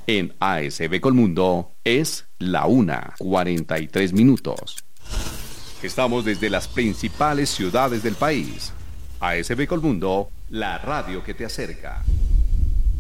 En ASB Colmundo es la 1:43. Estamos desde las principales ciudades del país. ASB Colmundo, la radio que te acerca.